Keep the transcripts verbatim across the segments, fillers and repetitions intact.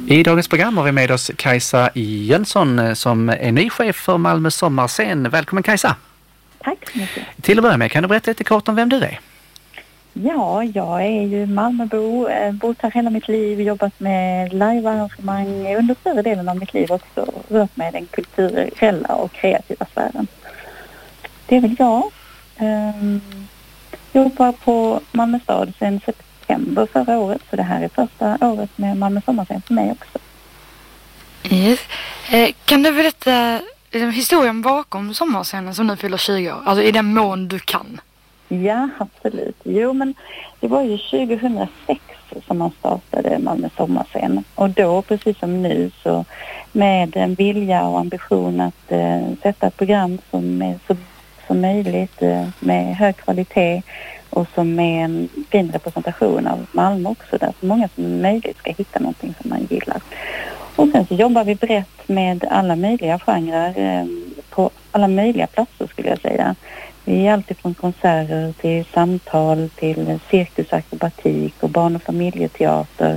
I dagens program har vi med oss Kajsa Jönsson som är ny chef för Malmö sommarscen. Välkommen Kajsa! Tack så mycket. Till att börja med, kan du berätta lite kort om vem du är? Ja, jag är ju Malmöbo, bott här hela mitt liv, jobbat med livearrangemang under större delen av mitt liv också, rört med den kulturella och kreativa sfären. Det är väl jag. Um, jobbar på Malmö stad sedan september förra året, så det här är första året med Malmö sommarscen för mig också. Yes. Eh, kan du berätta liksom, historien bakom sommarscenen som nu fyller tjugo år? Alltså i den mån du kan. Ja, absolut. Jo, men det var ju tjugohundrasex som man startade Malmö sommarscen. Och då, precis som nu, så med en vilja och ambition att eh, sätta ett program som är så som möjligt eh, med hög kvalitet och som är en fin representation av Malmö också, där så många som möjligt ska hitta någonting som man gillar. Och sen så jobbar vi brett med alla möjliga genrer eh, på alla möjliga platser skulle jag säga. Vi är alltid från konserter till samtal, till cirkusakrobatik och barn- och familjeteater,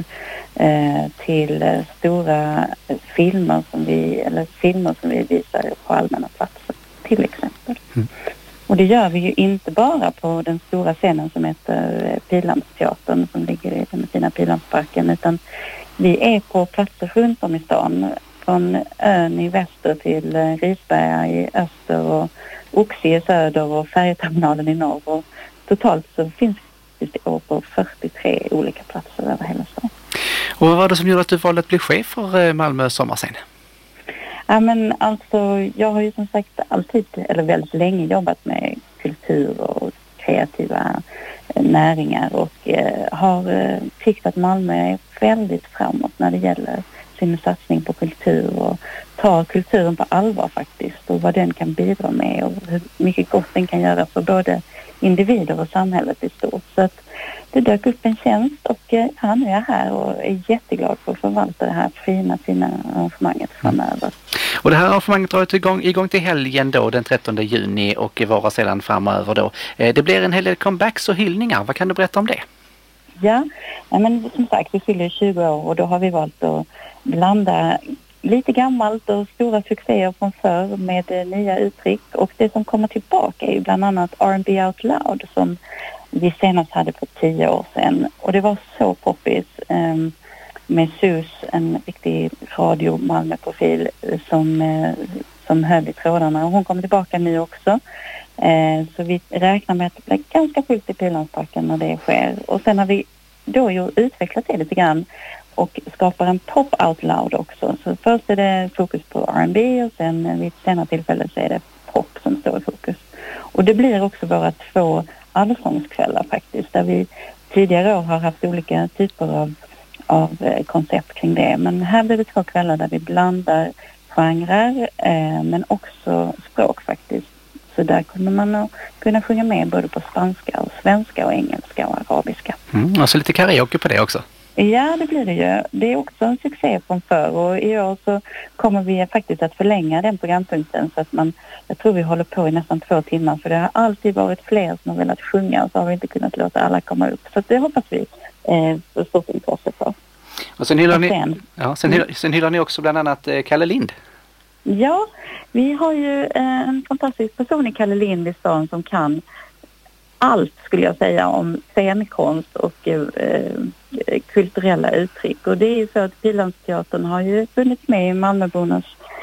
eh, till eh, stora filmer som vi, eller filmer som vi visar på allmänna platser till exempel. Mm. Och det gör vi ju inte bara på den stora scenen som heter Pildammsteatern som ligger i den fina Pildammsparken, utan vi är på platser runt om i stan. Från ön i väster till Risberga i öster och Oxie i söder och färjeterminalen i norr. Och totalt så finns det på fyrtiotre olika platser över hela stan. Och vad var det som gjorde att du valde att bli chef för Malmö sommarscen? Ja, men alltså, jag har ju som sagt alltid, eller väldigt länge jobbat med kultur och kreativa näringar och eh, har eh, tyckt att Malmö är väldigt framåt när det gäller sin satsning på kultur och tar kulturen på allvar faktiskt och vad den kan bidra med och hur mycket gott den kan göra för både individer och samhället i stort. Så att det dök upp en tjänst och ja, nu är jag här och är jätteglad för att förvalta det här fina, fina arrangemanget framöver. Och det här arrangemanget drar igång, igång till helgen då den trettonde juni och varar sedan framöver då. Det blir en hel del comebacks och hyllningar. Vad kan du berätta om det? Ja, ja men som sagt vi fyller tjugo år och då har vi valt att blanda lite gammalt och stora succéer från förr med nya uttryck. Och det som kommer tillbaka är ju bland annat R and B Out Loud som vi senast hade för tio år sedan. Och det var så poppis um, med Sus, en riktig radio Malmö-profil som, uh, som höll i trådarna. Och hon kommer tillbaka nu också. Uh, så vi räknar med att det blir ganska fullt i Pildammsparken när det sker. Och sen har vi då ju utvecklat det lite grann och skapar en pop out loud också. Så först är det fokus på R and B och sen vid ett senare tillfälle så är det pop som står i fokus. Och det blir också våra två allsångskvällar faktiskt, där vi tidigare år har haft olika typer av, av koncept kring det. Men här blir det två kvällar där vi blandar genrer eh, men också språk faktiskt. Så där kommer man att kunna sjunga med både på spanska och svenska och engelska och arabiska. Mm, och så lite karaoke på det också. Ja, det blir det ju. Det är också en succé från förr och i år så kommer vi faktiskt att förlänga den programpunkten så att man, jag tror vi håller på i nästan två timmar för det har alltid varit fler som har velat sjunga och så har vi inte kunnat låta alla komma upp. Så det hoppas vi eh, så stort intresse för. Och sen hyllar, och ni, sen, ja, sen, hyllar, sen hyllar ni också bland annat eh, Kalle Lind. Ja, vi har ju eh, en fantastisk person i Kalle Lind i stan som kan allt skulle jag säga om scenkonst och eh, kulturella uttryck. Och det är ju så att Pildammsteatern har ju funnits med i Malmöbornas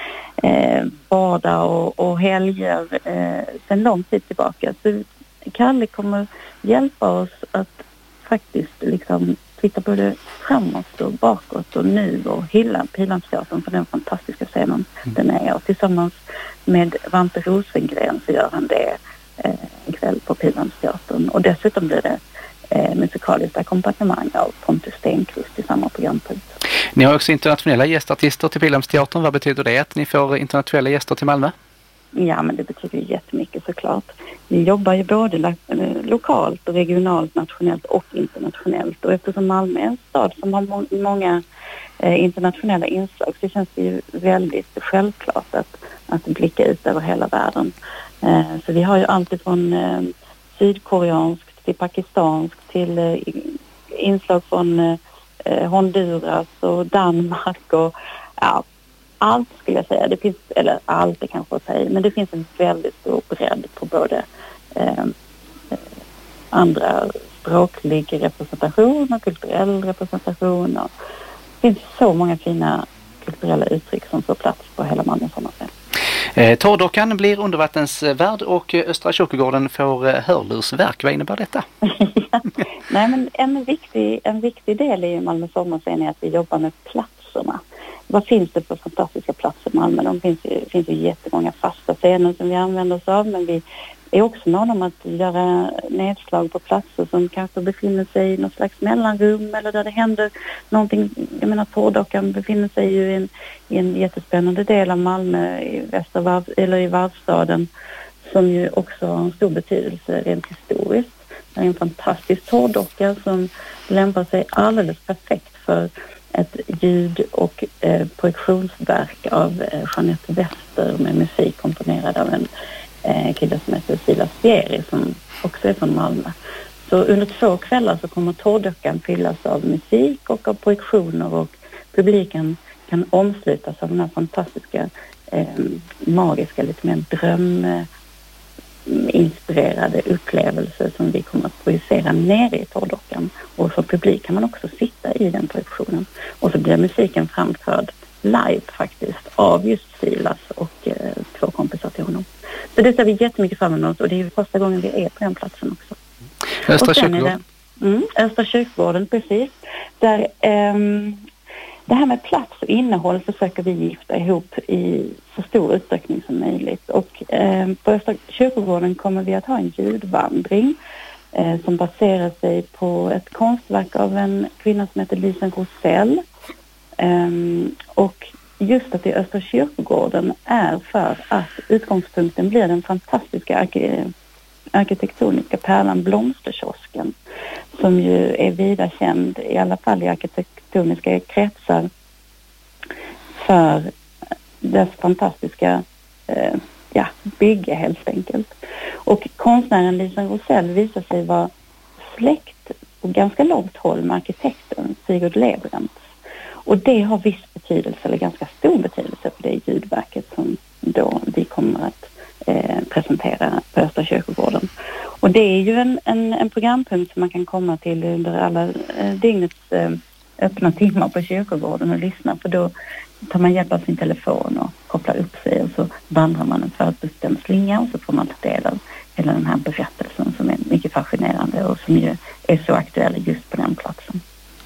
eh, vardag och, och helger eh, sedan lång tid tillbaka. Så Kalle kommer hjälpa oss att faktiskt liksom titta både framåt och bakåt och nu och hylla Pildammsteatern för den fantastiska scenen mm. den är. Och tillsammans med Vante Rosengren så gör han det eh, en kväll på Pildammsteatern. Och dessutom blir det eh, musikaliskt ackompanjemang av Pontus Stenqvist i samma programpunkt. Ni har också internationella gästartister till Pildammsteatern. Vad betyder det att ni får internationella gäster till Malmö? Ja, men det betyder ju jättemycket såklart. Vi jobbar ju både lo- lokalt och regionalt, nationellt och internationellt. Och eftersom Malmö är en stad som har må- många eh, internationella inslag så känns det ju väldigt självklart att, att blicka ut över hela världen. Eh, så vi har ju alltid från eh, sydkoreanskt till pakistanskt till eh, inslag från eh, eh, Honduras och Danmark och ja, allt skulle jag säga. Det finns, eller allt det kanske att säga, men det finns en väldigt stor bredd på både eh, andra språklig representation och kulturell representation. Och det finns så många fina kulturella uttryck som får plats på hela Malmö sommarscen. Eh, Torrdockan blir undervattensvärd och Östra kyrkogården får eh, hörlursverk. Vad innebär detta? Ja. Nej, men en viktig, en viktig del i Malmö sommarscen är att vi jobbar med platserna. Vad finns det för fantastiska platser i Malmö? De finns ju, finns ju jättemånga fasta scener som vi använder oss av, men vi är också måna om att göra nedslag på platser som kanske befinner sig i något slags mellanrum eller där det händer någonting. Jag menar, Torrdockan befinner sig ju i en, i en jättespännande del av Malmö i Västervarv, eller i Varvstaden, som ju också har en stor betydelse rent historiskt. Det är en fantastisk torrdocka som lämpar sig alldeles perfekt för ett ljud- och eh, projektionsverk av eh, Jeanette Wester med musik komponerad av en eh, kille som heter Silas Bieri som också är från Malmö. Så under två kvällar så kommer torrdockan fyllas av musik och av projektioner, och publiken kan omslutas av den här fantastiska eh, magiska, lite mer dröm inspirerade upplevelser som vi kommer att projicera ner i torrdockan, och som publik kan man också sitta i den projektionen, och så blir musiken framförd live faktiskt av just Silas och eh, två kompisar till honom. Så det ser vi jättemycket fram emot, och det är ju första gången vi är på den platsen också. Östra kyrkogården. Mm, Östra kyrkogården, precis. Där ehm, det här med plats och innehåll försöker vi gifta ihop i så stor utsträckning som möjligt. Och eh, på Östra kyrkogården kommer vi att ha en ljudvandring eh, som baserar sig på ett konstverk av en kvinna som heter Lisen Rosell. Eh, och just att det Östra kyrkogården är för att utgångspunkten blir den fantastiska ark- arkitektoniska pärlan Blomsterkiosken, som ju är vida känd, i alla fall i arkitektoniska kretsar, för dess fantastiska eh, ja, bygge helt enkelt. Och konstnären Lisen Rosell visar sig vara släkt på ganska långt håll med arkitekten Sigurd Lebrentz. Och det har viss betydelse, eller ganska stor betydelse, för det ljudverket som då vi kommer att eh, presentera på Östra kyrkogården. Och det är ju en, en, en programpunkt som man kan komma till under alla eh, dygnets eh, öppna timmar på kyrkogården och lyssna, för då tar man hjälp av sin telefon och kopplar upp sig, och så vandrar man en förutbestämd slinga, och så får man ta del av hela den här berättelsen som är mycket fascinerande och som ju är så aktuell just på den platsen.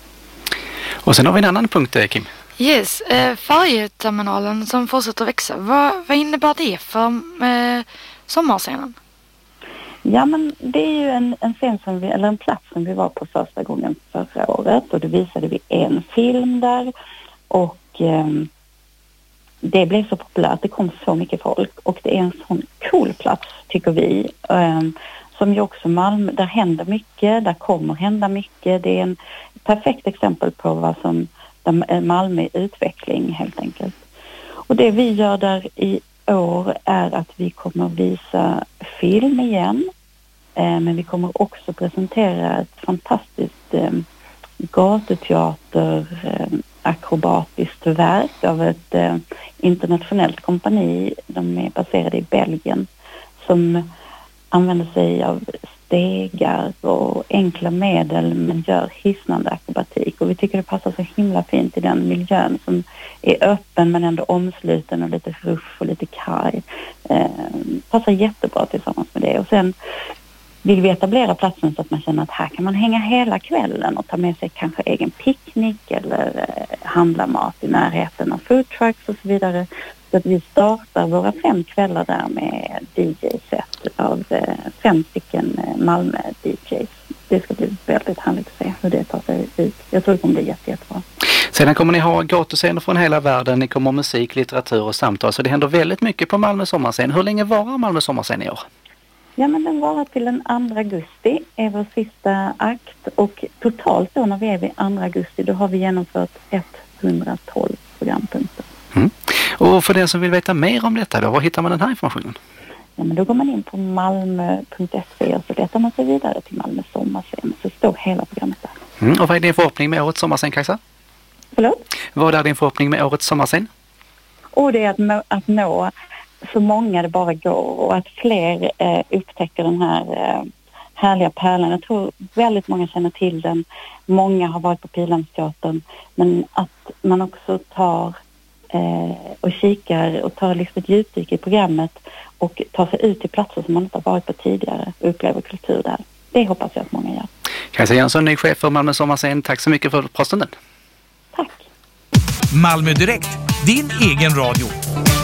Och sen har vi en annan punkt, Kim. Yes, eh, färjeterminalen som fortsätter växa. Vad, vad innebär det för eh, sommarscenen? Ja, men det är ju en, en scen som vi, eller en plats som vi var på första gången förra året, och då visade vi en film där, och eh, det blev så populärt, det kom så mycket folk, och det är en sån cool plats tycker vi, eh, som ju också Malmö, där händer mycket, där kommer hända mycket. Det är en perfekt exempel på vad som Malmö är utveckling helt enkelt. Och det vi gör där i år är att vi kommer att visa film igen, eh, men vi kommer också presentera ett fantastiskt eh, gatuteater eh, akrobatiskt verk av ett eh, internationellt kompani. De är baserade i Belgien, som använder sig av stegar och enkla medel men gör hisnande akrobatik, och vi tycker det passar så himla fint i den miljön som är öppen men ändå omsluten och lite ruff och lite kaj. Eh, passar jättebra tillsammans med det, och sen vill vi etablera platsen så att man känner att här kan man hänga hela kvällen och ta med sig kanske egen picknick eller eh, handla mat i närheten av food trucks och så vidare. Så att vi startar våra fem kvällar där med D J-set av eh, fem stycken eh, Malmö-D Js. Det ska bli väldigt härligt att se hur det tar sig ut. Jag tror det kommer bli jätte, jättebra. Sedan kommer ni ha gatuscener från hela världen. Ni kommer ha musik, litteratur och samtal. Så det händer väldigt mycket på Malmö sommarscen. Hur länge varar Malmö sommarscen i år? Ja, men den varar till den andra augusti är vår sista akt, och totalt då när vi är vid andra augusti då har vi genomfört etthundratolv programpunkter. Mm. Och för den som vill veta mer om detta då, var hittar man den här informationen? Ja, men då går man in på malmö punkt se och så letar man sig vidare till Malmö sommarscen, så står hela programmet där. Mm, och vad är din förhoppning med årets sommarscen, Kajsa? Förlåt? Vad är din förhoppning med årets sommarscen? Och det är att, nå, att nå så många det bara går och att fler eh, upptäcker den här eh, härliga pärlan. Jag tror väldigt många känner till den. Många har varit på Pildammsteatern, men att man också tar eh, och kikar och tar liksom ett djupdyk i programmet och tar sig ut till platser som man inte har varit på tidigare och upplever kultur där. Det hoppas jag att många gör. Kajsa Jönsson, ny chef för Malmö sommarscen. Tack så mycket för påstunden. Tack. Malmö Direkt, din egen radio.